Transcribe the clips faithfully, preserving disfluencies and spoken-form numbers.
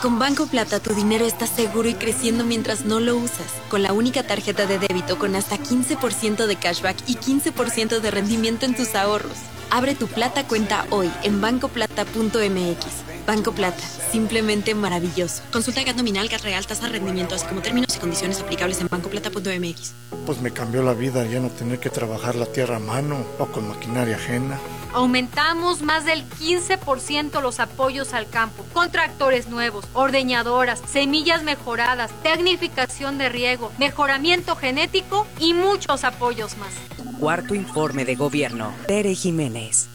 Con Banco Plata tu dinero está seguro y creciendo mientras no lo usas. Con la única tarjeta de débito con hasta quince por ciento de cashback y quince por ciento de rendimiento en tus ahorros. Abre tu Plata cuenta hoy en banco plata punto m x. Banco Plata, simplemente maravilloso. Consulta G A T nominal, G A T real, tasa de rendimiento, así como términos y condiciones aplicables en banco plata punto m x. Pues me cambió la vida ya no tener que trabajar la tierra a mano o con maquinaria ajena. Aumentamos más del quince por ciento los apoyos al campo, con tractores nuevos, ordeñadoras, semillas mejoradas, tecnificación de riego, mejoramiento genético y muchos apoyos más. Cuarto informe de gobierno. Tere Jiménez.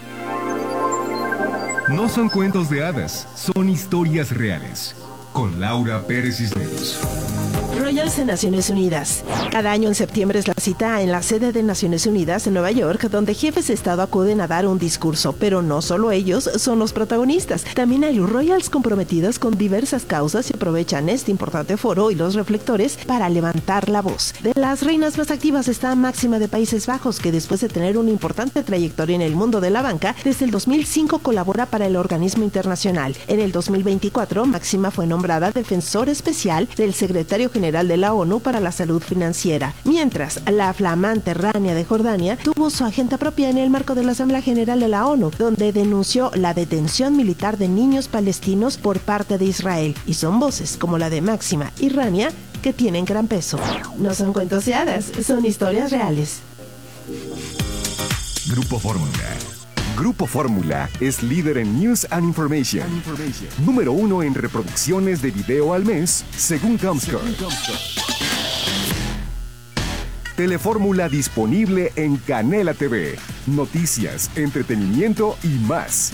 No son cuentos de hadas, son historias reales. Con Laura Pérez Cisneros. Royals de Naciones Unidas. Cada año en septiembre es la cita en la sede de Naciones Unidas en Nueva York, donde jefes de Estado acuden a dar un discurso, pero no solo ellos son los protagonistas. También hay Royals comprometidos con diversas causas y aprovechan este importante foro y los reflectores para levantar la voz. De las reinas más activas está Máxima de Países Bajos, que después de tener una importante trayectoria en el mundo de la banca, desde el dos mil cinco colabora para el organismo internacional. En el dos mil veinticuatro, Máxima fue nombrada defensor especial del secretario general de la ONU para la salud financiera, mientras la flamante Rania de Jordania tuvo su agenda propia en el marco de la Asamblea General de la ONU, donde denunció la detención militar de niños palestinos por parte de Israel, y son voces como la de Máxima y Rania que tienen gran peso. No son cuentos de hadas, son historias reales. Grupo Fórmula. Grupo Fórmula es líder en News and Information. Número uno en reproducciones de video al mes, según Comscore. Telefórmula disponible en Canela T V. Noticias, entretenimiento y más.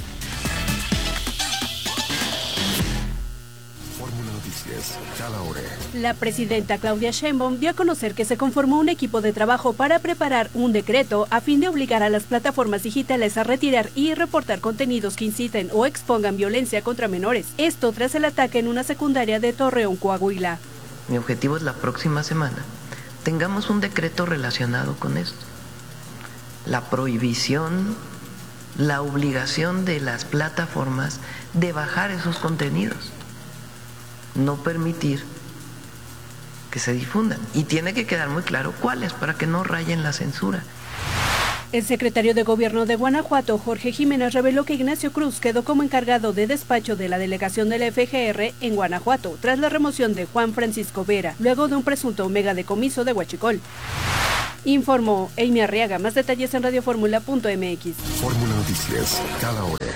Fórmula Noticias, cada hora. La presidenta Claudia Sheinbaum dio a conocer que se conformó un equipo de trabajo para preparar un decreto a fin de obligar a las plataformas digitales a retirar y reportar contenidos que inciten o expongan violencia contra menores. Esto tras el ataque en una secundaria de Torreón, Coahuila. Mi objetivo es la próxima semana tengamos un decreto relacionado con esto. La prohibición, la obligación de las plataformas de bajar esos contenidos. No permitir que se difundan. Y tiene que quedar muy claro cuáles para que no rayen la censura. El secretario de Gobierno de Guanajuato, Jorge Jiménez, reveló que Ignacio Cruz quedó como encargado de despacho de la delegación de la F G R en Guanajuato, tras la remoción de Juan Francisco Vera, luego de un presunto megadecomiso de huachicol. Informó Amy Arriaga. Más detalles en radioformula punto m x. Fórmula Noticias, cada hora.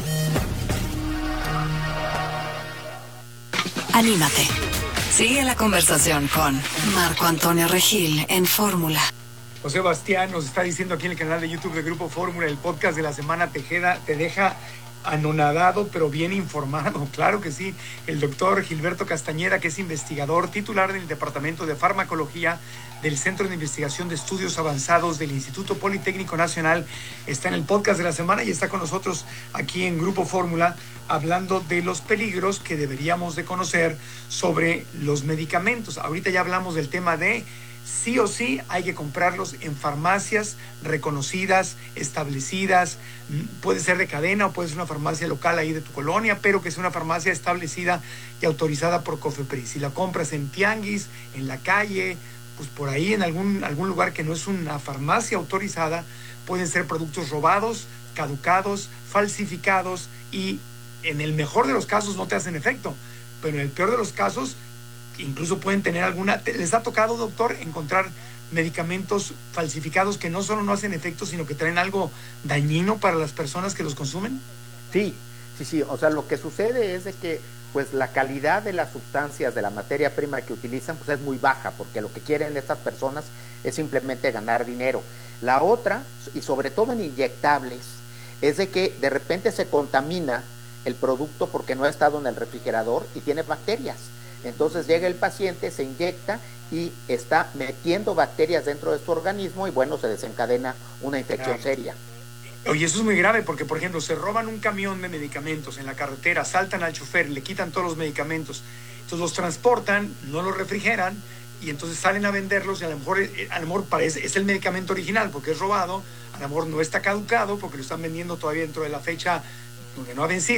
Anímate. Sigue la conversación con Marco Antonio Regil en Fórmula. José Bastián nos está diciendo aquí en el canal de YouTube de Grupo Fórmula, el podcast de la semana Tejeda te deja anonadado pero bien informado. Claro que sí. El doctor Gilberto Castañeda, que es investigador titular del Departamento de Farmacología del Centro de Investigación de Estudios Avanzados del Instituto Politécnico Nacional, está en el podcast de la semana y está con nosotros aquí en Grupo Fórmula hablando de los peligros que deberíamos de conocer sobre los medicamentos. Ahorita ya hablamos del tema de sí o sí hay que comprarlos en farmacias reconocidas, establecidas. Puede ser de cadena o puede ser una farmacia local ahí de tu colonia, pero que sea una farmacia establecida y autorizada por COFEPRIS. Si la compras en tianguis, en la calle, pues por ahí en algún, algún lugar que no es una farmacia autorizada, pueden ser productos robados, caducados, falsificados y en el mejor de los casos no te hacen efecto, pero en el peor de los casos incluso pueden tener alguna... ¿Les ha tocado, doctor, encontrar medicamentos falsificados que no solo no hacen efecto, sino que traen algo dañino para las personas que los consumen? Sí, sí, sí. O sea, lo que sucede es de que pues la calidad de las sustancias, de la materia prima que utilizan, pues es muy baja, porque lo que quieren estas personas es simplemente ganar dinero. La otra, y sobre todo en inyectables, es de que de repente se contamina el producto porque no ha estado en el refrigerador y tiene bacterias. Entonces llega el paciente, se inyecta y está metiendo bacterias dentro de su organismo y bueno, se desencadena una infección claro. seria. Oye, eso es muy grave porque, por ejemplo, se roban un camión de medicamentos en la carretera, saltan al chofer, le quitan todos los medicamentos, entonces los transportan, no los refrigeran y entonces salen a venderlos y a lo mejor, a lo mejor parece, es el medicamento original porque es robado, a lo mejor no está caducado porque lo están vendiendo todavía dentro de la fecha donde no ha vencido,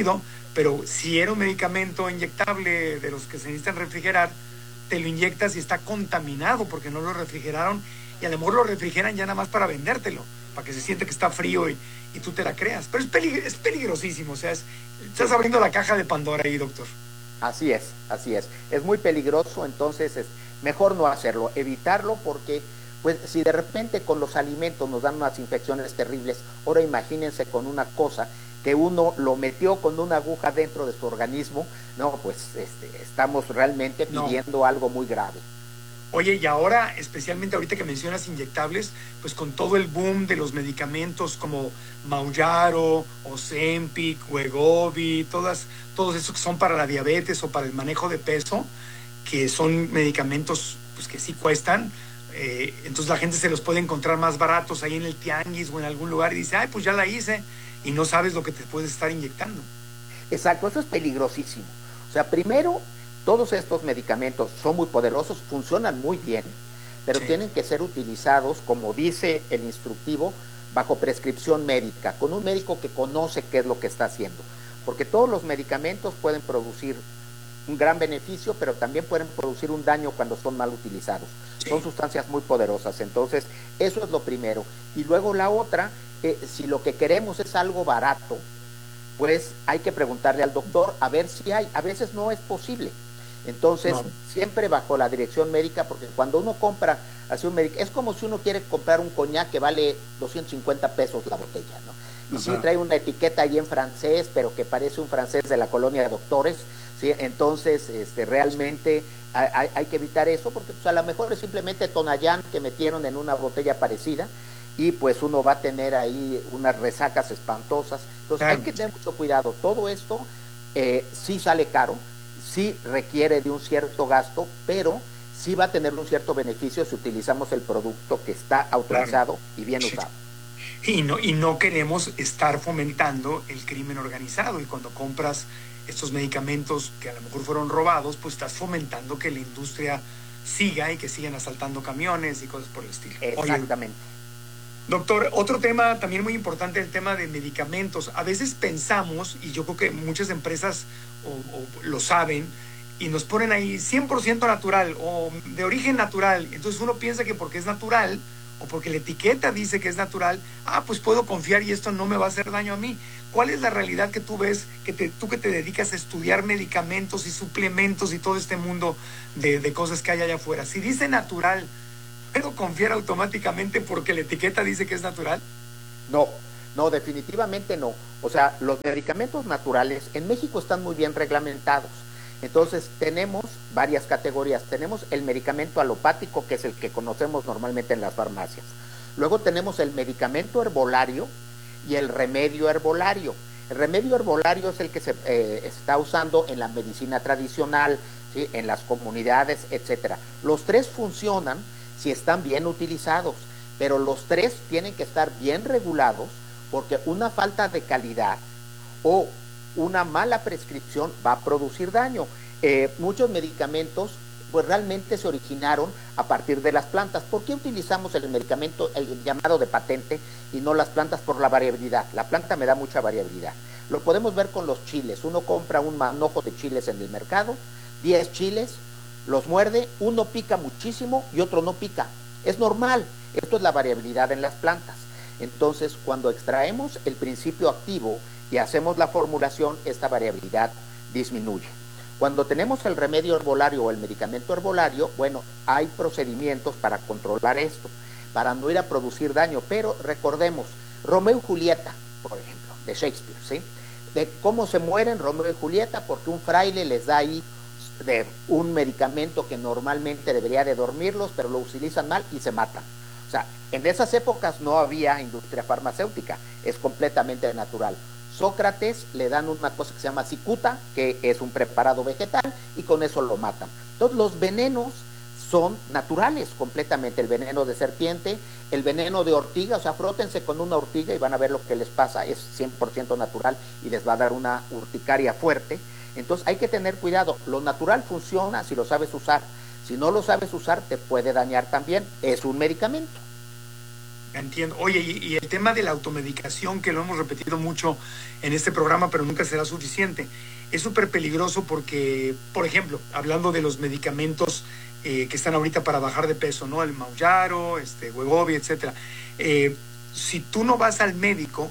pero si era un medicamento inyectable de los que se necesitan refrigerar, te lo inyectas y está contaminado porque no lo refrigeraron, y a lo mejor lo refrigeran ya nada más para vendértelo, para que se siente que está frío y, y tú te la creas. Pero es, pelig- es peligrosísimo, o sea, es, estás abriendo la caja de Pandora ahí, doctor. Así es, así es. Es muy peligroso, entonces es mejor no hacerlo, evitarlo, porque pues si de repente con los alimentos nos dan unas infecciones terribles, ahora imagínense con una cosa que uno lo metió con una aguja dentro de su organismo, no, pues este, estamos realmente pidiendo no. algo muy grave. Oye, y ahora, especialmente ahorita que mencionas inyectables, pues con todo el boom de los medicamentos como Mounjaro, Ozempic, Wegovy, todas, todos esos que son para la diabetes o para el manejo de peso, que son medicamentos pues que sí cuestan, eh, entonces la gente se los puede encontrar más baratos ahí en el tianguis o en algún lugar y dice, ay, pues ya la hice, y no sabes lo que te puedes estar inyectando. Exacto, eso es peligrosísimo. O sea, primero, todos estos medicamentos son muy poderosos, funcionan muy bien, pero sí. tienen que ser utilizados, como dice el instructivo, bajo prescripción médica, con un médico que conoce qué es lo que está haciendo. Porque todos los medicamentos pueden producir un gran beneficio, pero también pueden producir un daño cuando son mal utilizados. Sí. Son sustancias muy poderosas, entonces eso es lo primero. Y luego la otra, eh, si lo que queremos es algo barato, pues hay que preguntarle al doctor a ver si hay. A veces no es posible. Entonces, no. siempre bajo la dirección médica, porque cuando uno compra así un medicamento, es como si uno quiere comprar un coñac que vale doscientos cincuenta pesos la botella, ¿no? Y Ajá. sí trae una etiqueta ahí en francés, pero que parece un francés de la colonia de doctores, ¿sí? Entonces, este, realmente hay, hay que evitar eso, porque pues, a lo mejor es simplemente Tonayán que metieron en una botella parecida, y pues uno va a tener ahí unas resacas espantosas. Entonces, claro. hay que tener mucho cuidado. Todo esto eh, sí sale caro, sí requiere de un cierto gasto, pero sí va a tener un cierto beneficio si utilizamos el producto que está autorizado claro. y bien usado. Y no, y no queremos estar fomentando el crimen organizado, y cuando compras estos medicamentos que a lo mejor fueron robados, pues estás fomentando que la industria siga y que sigan asaltando camiones y cosas por el estilo. Exactamente. Oye, doctor, otro tema también muy importante, el tema de medicamentos. A veces pensamos, y yo creo que muchas empresas o, o lo saben, y nos ponen ahí cien por ciento natural o de origen natural. Entonces uno piensa que porque es natural o porque la etiqueta dice que es natural, ah, pues puedo confiar y esto no me va a hacer daño a mí. ¿Cuál es la realidad que tú ves, que te, tú que te dedicas a estudiar medicamentos y suplementos y todo este mundo de, de cosas que hay allá afuera? Si dice natural, ¿puedo confiar automáticamente porque la etiqueta dice que es natural? No, no, definitivamente no. O sea, los medicamentos naturales en México están muy bien reglamentados. Entonces tenemos varias categorías. Tenemos el medicamento alopático, que es el que conocemos normalmente en las farmacias. Luego tenemos el medicamento herbolario y el remedio herbolario. El remedio herbolario es el que se eh, está usando en la medicina tradicional, ¿sí? En las comunidades, etcétera. Los tres funcionan si están bien utilizados, pero los tres tienen que estar bien regulados, porque una falta de calidad o una mala prescripción va a producir daño. Eh, muchos medicamentos pues realmente se originaron a partir de las plantas. ¿Por qué utilizamos el medicamento, el llamado de patente, y no las plantas? Por la variabilidad. La planta me da mucha variabilidad. Lo podemos ver con los chiles. Uno compra un manojo de chiles en el mercado, diez chiles, los muerde, uno pica muchísimo y otro no pica. Es normal. Esto es la variabilidad en las plantas. Entonces, cuando extraemos el principio activo y hacemos la formulación, esta variabilidad disminuye. Cuando tenemos el remedio herbolario o el medicamento herbolario, bueno, hay procedimientos para controlar esto, para no ir a producir daño. Pero recordemos, Romeo y Julieta, por ejemplo, de Shakespeare, ¿sí? De cómo se mueren Romeo y Julieta, porque un fraile les da ahí de un medicamento que normalmente debería de dormirlos, pero lo utilizan mal y se matan. O sea, en esas épocas no había industria farmacéutica, es completamente natural. Sócrates le dan una cosa que se llama cicuta, que es un preparado vegetal, y con eso lo matan. Entonces los venenos son naturales completamente, el veneno de serpiente, el veneno de ortiga, o sea, frótense con una ortiga y van a ver lo que les pasa, es cien por ciento natural y les va a dar una urticaria fuerte. Entonces hay que tener cuidado, lo natural funciona si lo sabes usar, si no lo sabes usar te puede dañar también, es un medicamento. Entiendo. Oye, y, y el tema de la automedicación, que lo hemos repetido mucho en este programa, pero nunca será suficiente, es súper peligroso porque, por ejemplo, hablando de los medicamentos eh, que están ahorita para bajar de peso, ¿no? El Mounjaro, este, Wegovy, etcétera. Eh, si tú no vas al médico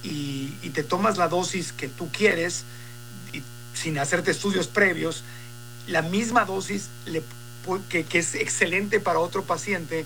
y, y te tomas la dosis que tú quieres, y, sin hacerte estudios previos, la misma dosis le, que, que es excelente para otro paciente,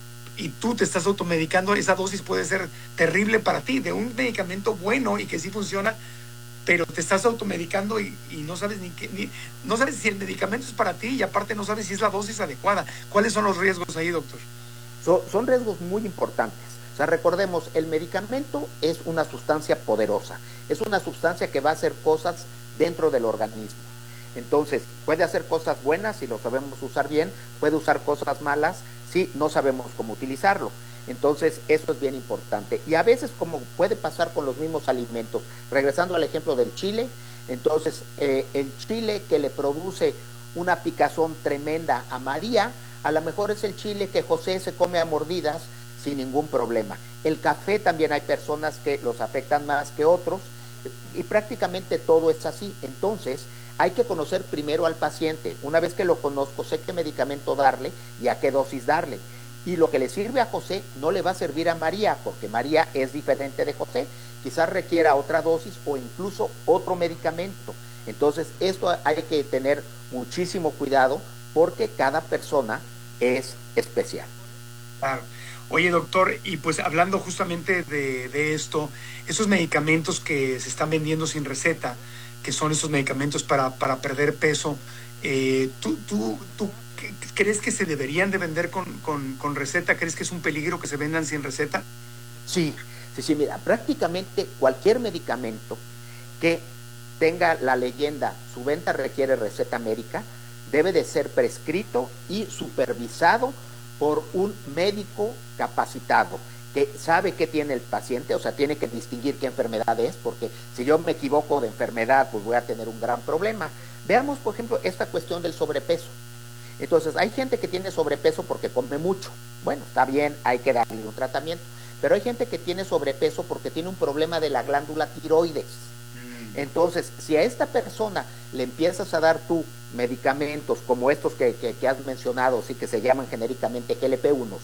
y tú te estás automedicando, esa dosis puede ser terrible para ti, de un medicamento bueno y que sí funciona, pero te estás automedicando y, y no sabes ni qué, ni, no sabes si el medicamento es para ti, y aparte no sabes si es la dosis adecuada. ¿Cuáles son los riesgos ahí, doctor? So, son riesgos muy importantes. O sea, recordemos, el medicamento es una sustancia poderosa, es una sustancia que va a hacer cosas dentro del organismo. Entonces, puede hacer cosas buenas si lo sabemos usar bien, puede usar cosas malas si no sabemos cómo utilizarlo. Entonces, eso es bien importante. Y a veces, como puede pasar con los mismos alimentos, regresando al ejemplo del chile, entonces, eh, el chile que le produce una picazón tremenda a María, a lo mejor es el chile que José se come a mordidas sin ningún problema. El café también hay personas que los afectan más que otros, y prácticamente todo es así. Entonces, hay que conocer primero al paciente. Una vez que lo conozco, sé qué medicamento darle y a qué dosis darle. Y lo que le sirve a José no le va a servir a María, porque María es diferente de José. Quizás requiera otra dosis o incluso otro medicamento. Entonces, esto hay que tener muchísimo cuidado porque cada persona es especial. Claro. Oye, doctor, y pues hablando justamente de, de esto, esos medicamentos que se están vendiendo sin receta, que son esos medicamentos para, para perder peso, eh, ¿tú, tú, tú crees que se deberían de vender con, con, con receta? ¿Crees que es un peligro que se vendan sin receta? Sí, sí, sí, mira, prácticamente cualquier medicamento que tenga la leyenda, su venta requiere receta médica, debe de ser prescrito y supervisado por un médico capacitado, que sabe qué tiene el paciente, o sea, tiene que distinguir qué enfermedad es, porque si yo me equivoco de enfermedad, pues voy a tener un gran problema. Veamos, por ejemplo, esta cuestión del sobrepeso. Entonces, hay gente que tiene sobrepeso porque come mucho. Bueno, está bien, hay que darle un tratamiento. Pero hay gente que tiene sobrepeso porque tiene un problema de la glándula tiroides. Entonces, si a esta persona le empiezas a dar tú medicamentos como estos que, que, que has mencionado, sí, que se llaman genéricamente G L P uno,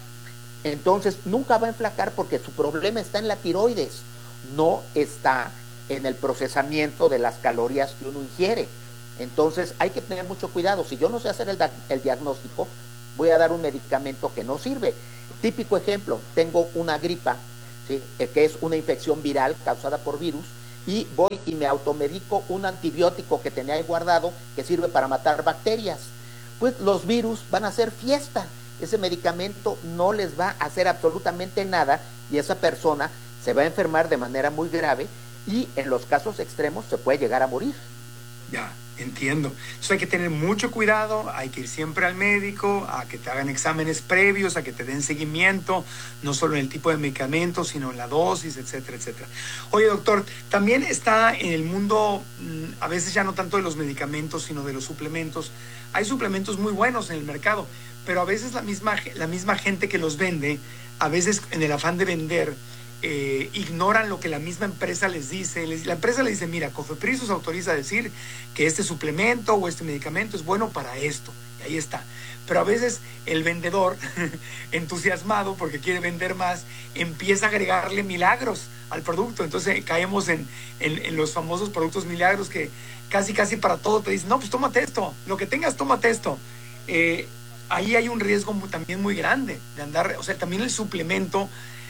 entonces nunca va a enflacar porque su problema está en la tiroides, no está en el procesamiento de las calorías que uno ingiere. Entonces hay que tener mucho cuidado. Si yo no sé hacer el, el diagnóstico, voy a dar un medicamento que no sirve. Típico ejemplo, tengo una gripa, ¿sí?, que es una infección viral causada por virus, y voy y me automedico un antibiótico que tenía ahí guardado que sirve para matar bacterias. Pues los virus van a hacer fiesta. Ese medicamento no les va a hacer absolutamente nada y esa persona se va a enfermar de manera muy grave y en los casos extremos se puede llegar a morir. Ya, entiendo. Entonces hay que tener mucho cuidado, hay que ir siempre al médico, a que te hagan exámenes previos, a que te den seguimiento, no solo en el tipo de medicamento, sino en la dosis, etcétera, etcétera. Oye, doctor, también está en el mundo, a veces ya no tanto de los medicamentos, sino de los suplementos. Hay suplementos muy buenos en el mercado, pero a veces la misma, la misma gente que los vende, a veces en el afán de vender, Eh, ignoran lo que la misma empresa les dice. Les, la empresa le dice, mira, Cofepris os autoriza a decir que este suplemento o este medicamento es bueno para esto, y ahí está. Pero a veces el vendedor, entusiasmado porque quiere vender más, empieza a agregarle milagros al producto. Entonces caemos en, en, en los famosos productos milagros que casi casi para todo te dicen, no, pues tómate esto, lo que tengas, tómate esto. Eh, ahí hay un riesgo muy, también muy grande de andar, o sea, también el suplemento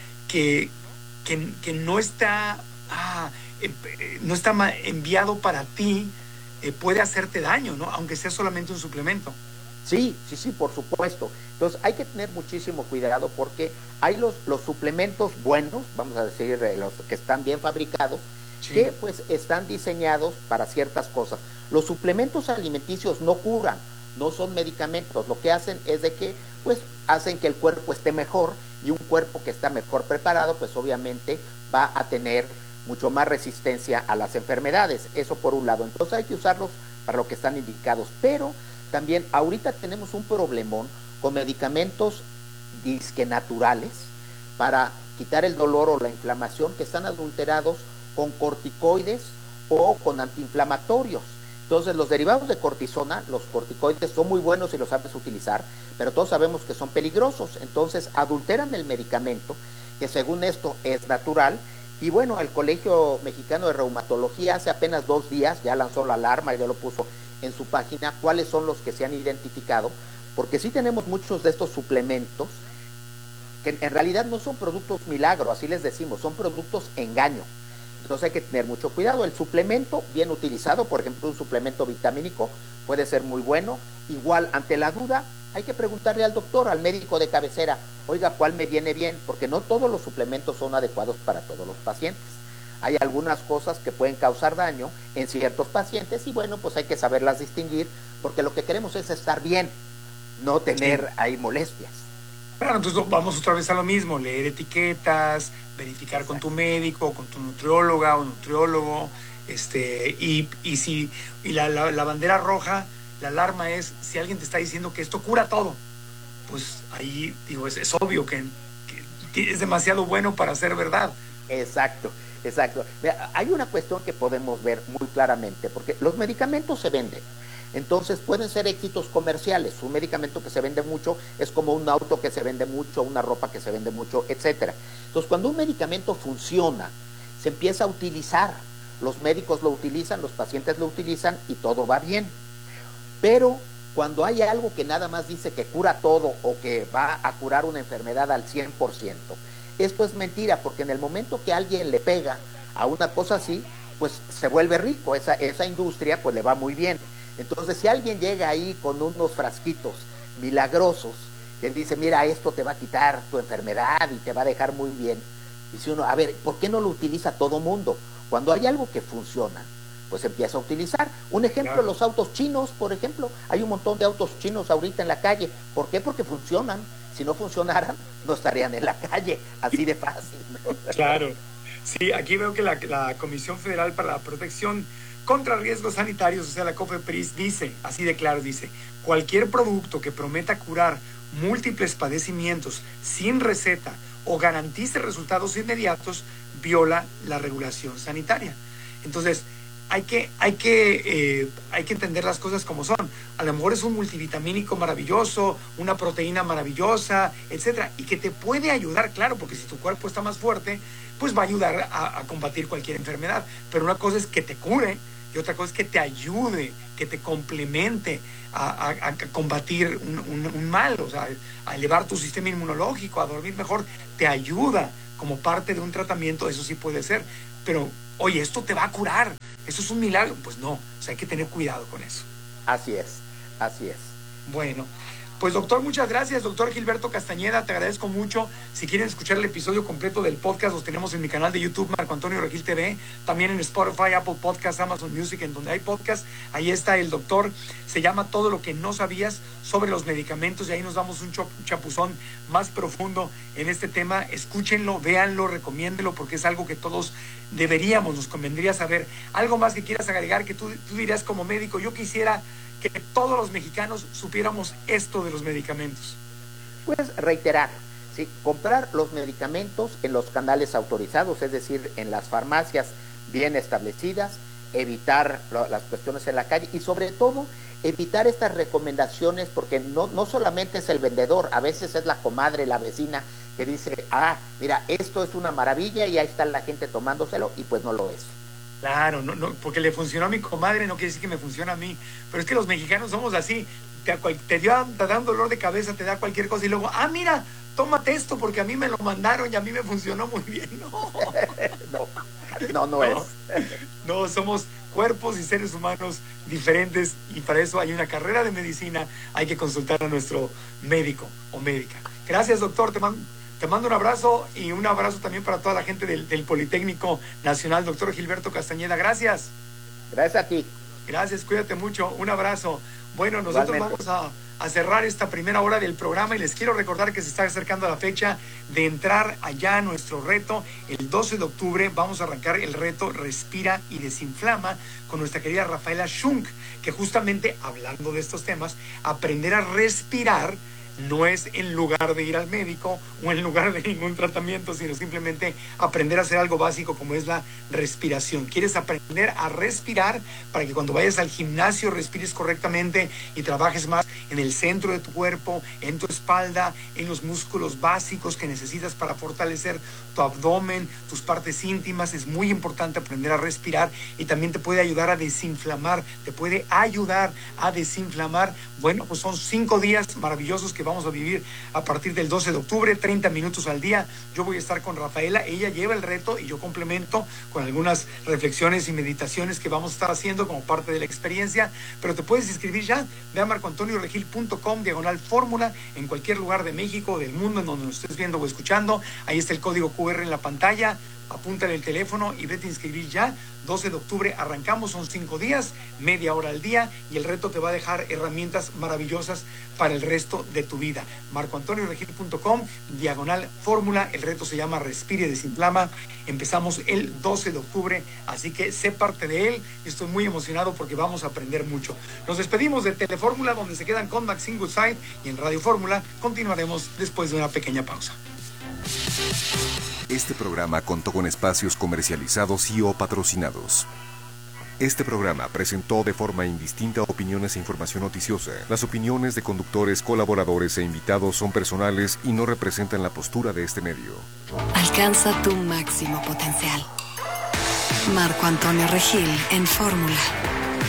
que Que, que no está ah, eh, no está enviado para ti, eh, puede hacerte daño, ¿no? Aunque sea solamente un suplemento. Sí, sí, sí, por supuesto. Entonces hay que tener muchísimo cuidado porque hay los, los suplementos buenos, vamos a decir, los que están bien fabricados, sí, que pues están diseñados para ciertas cosas. Los suplementos alimenticios no curan, no son medicamentos. Lo que hacen es de que pues hacen que el cuerpo esté mejor, y un cuerpo que está mejor preparado, pues obviamente va a tener mucho más resistencia a las enfermedades. Eso por un lado. Entonces hay que usarlos para lo que están indicados. Pero también ahorita tenemos un problemón con medicamentos disque naturales, para quitar el dolor o la inflamación, que están adulterados con corticoides o con antiinflamatorios. Entonces, los derivados de cortisona, los corticoides, son muy buenos si los sabes utilizar, pero todos sabemos que son peligrosos. Entonces, adulteran el medicamento, que según esto es natural. Y bueno, el Colegio Mexicano de Reumatología hace apenas dos días ya lanzó la alarma y ya lo puso en su página, cuáles son los que se han identificado, porque sí tenemos muchos de estos suplementos que en realidad no son productos milagro, así les decimos, son productos engaño. Entonces hay que tener mucho cuidado. El suplemento bien utilizado, por ejemplo, un suplemento vitamínico puede ser muy bueno. Igual, ante la duda, hay que preguntarle al doctor, al médico de cabecera, oiga, ¿cuál me viene bien? Porque no todos los suplementos son adecuados para todos los pacientes. Hay algunas cosas que pueden causar daño en ciertos pacientes y bueno, pues hay que saberlas distinguir, porque lo que queremos es estar bien, no tener sí. ahí molestias. Claro, entonces vamos otra vez a lo mismo, leer etiquetas, verificar Exacto. con tu médico, con tu nutrióloga o nutriólogo, este, y, y si y la, la, la bandera roja, la alarma es, si alguien te está diciendo que esto cura todo, pues ahí, digo, es, es obvio que, que es demasiado bueno para ser verdad. Exacto, exacto. Mira, hay una cuestión que podemos ver muy claramente, porque los medicamentos se venden. Entonces pueden ser éxitos comerciales. Un medicamento que se vende mucho es como un auto que se vende mucho, una ropa que se vende mucho, etcétera. Entonces, cuando un medicamento funciona, se empieza a utilizar. Los médicos lo utilizan, los pacientes lo utilizan y todo va bien. Pero cuando hay algo que nada más dice que cura todo o que va a curar una enfermedad al cien por ciento, esto es mentira, porque en el momento que alguien le pega a una cosa así, pues se vuelve rico. Esa, esa industria pues le va muy bien. Entonces, si alguien llega ahí con unos frasquitos milagrosos, que dice, mira, esto te va a quitar tu enfermedad y te va a dejar muy bien, dice uno, a ver, ¿por qué no lo utiliza todo mundo? Cuando hay algo que funciona, pues empieza a utilizar. Un ejemplo, claro. los autos chinos, por ejemplo, hay un montón de autos chinos ahorita en la calle. ¿Por qué? Porque funcionan. Si no funcionaran, no estarían en la calle, así de fácil, ¿no? Claro. Sí, aquí veo que la, la Comisión Federal para la Protección contra Riesgos Sanitarios, o sea, la COFEPRIS, dice, así de claro, dice, cualquier producto que prometa curar múltiples padecimientos sin receta o garantice resultados inmediatos viola la regulación sanitaria. Entonces, hay que, hay que, eh, hay que entender las cosas como son. A lo mejor es un multivitamínico maravilloso, una proteína maravillosa, etcétera, y que te puede ayudar, claro, porque si tu cuerpo está más fuerte, pues va a ayudar a, a combatir cualquier enfermedad. Pero una cosa es que te cure y otra cosa es que te ayude, que te complemente a, a, a combatir un, un, un mal, o sea, a elevar tu sistema inmunológico, a dormir mejor, te ayuda como parte de un tratamiento, eso sí puede ser. Pero, oye, esto te va a curar, eso es un milagro. Pues no, o sea, hay que tener cuidado con eso. Así es, así es. Bueno, pues doctor, muchas gracias, doctor Gilberto Castañeda, te agradezco mucho. Si quieren escuchar el episodio completo del podcast, los tenemos en mi canal de YouTube, Marco Antonio Regil T V, también en Spotify, Apple Podcasts, Amazon Music, en donde hay podcast. Ahí está el doctor, se llama Todo lo que no sabías sobre los medicamentos, y ahí nos damos un chapuzón más profundo en este tema. Escúchenlo, véanlo, recomiéndelo, porque es algo que todos deberíamos, nos convendría saber. Algo más que quieras agregar, que tú, tú dirías como médico, yo quisiera que todos los mexicanos supiéramos esto de los medicamentos. Pues reiterar, ¿sí? Comprar los medicamentos en los canales autorizados, es decir, en las farmacias bien establecidas, evitar lo, las cuestiones en la calle y sobre todo evitar estas recomendaciones, porque no, no solamente es el vendedor, a veces es la comadre, la vecina que dice, ah, mira, esto es una maravilla y ahí está la gente tomándoselo y pues no lo es. Claro, no, no, porque le funcionó a mi comadre, no quiere decir que me funcione a mí. Pero es que los mexicanos somos así. Te, te, dio, te da un dolor de cabeza, te da cualquier cosa y luego, ah, mira, tómate esto porque a mí me lo mandaron y a mí me funcionó muy bien. No, no, no, no es. No, somos cuerpos y seres humanos diferentes y para eso hay una carrera de medicina, hay que consultar a nuestro médico o médica. Gracias, doctor, te mando... Te mando un abrazo y un abrazo también para toda la gente del, del Politécnico Nacional, doctor Gilberto Castañeda. Gracias. Gracias a ti. Gracias, cuídate mucho. Un abrazo. Bueno, nosotros Igualmente. vamos a, a cerrar esta primera hora del programa y les quiero recordar que se está acercando la fecha de entrar allá a nuestro reto. El doce de octubre vamos a arrancar el reto Respira y Desinflama con nuestra querida Rafaela Schunk, que justamente, hablando de estos temas, aprender a respirar no es en lugar de ir al médico o en lugar de ningún tratamiento, sino simplemente aprender a hacer algo básico como es la respiración. Quieres aprender a respirar para que cuando vayas al gimnasio respires correctamente y trabajes más en el centro de tu cuerpo, en tu espalda, en los músculos básicos que necesitas para fortalecer tu abdomen, tus partes íntimas. Es muy importante aprender a respirar y también te puede ayudar a desinflamar, te puede ayudar a desinflamar. Bueno, pues son cinco días maravillosos que vamos a vivir a partir del doce de octubre, treinta minutos al día. Yo voy a estar con Rafaela, ella lleva el reto y yo complemento con algunas reflexiones y meditaciones que vamos a estar haciendo como parte de la experiencia, pero te puedes inscribir ya. Ve a marco antonio regil punto com diagonal fórmula en cualquier lugar de México o del mundo en donde nos estés viendo o escuchando. Ahí está el código cu erre en la pantalla. Apúntale el teléfono y vete a inscribir ya. doce de octubre arrancamos, son cinco días, media hora al día, y el reto te va a dejar herramientas maravillosas para el resto de tu vida. marco antonio regil punto com diagonal fórmula. El reto se llama Respire y Desinflama. Empezamos el doce de octubre, así que sé parte de él. Estoy muy emocionado porque vamos a aprender mucho. Nos despedimos de Telefórmula, donde se quedan con Maxine Goodside, y en Radio Fórmula continuaremos después de una pequeña pausa. Este programa contó con espacios comercializados y o patrocinados. Este programa presentó de forma indistinta opiniones e información noticiosa. Las opiniones de conductores, colaboradores e invitados son personales y no representan la postura de este medio. Alcanza tu máximo potencial. Marco Antonio Regil en Fórmula.